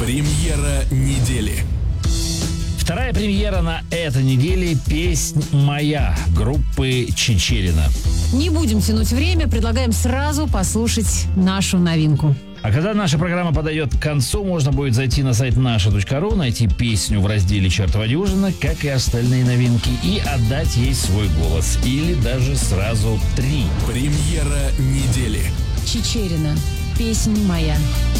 Премьера недели. Вторая премьера на этой неделе – «Песнь моя» группы Чичерина. Не будем тянуть время, предлагаем сразу послушать нашу новинку. А когда наша программа подойдет к концу, можно будет зайти на сайт наша.ру, найти песню в разделе «Чертова дюжина», как и остальные новинки, и отдать ей свой голос. Или даже сразу 3. Премьера недели. Чичерина. «Песнь моя».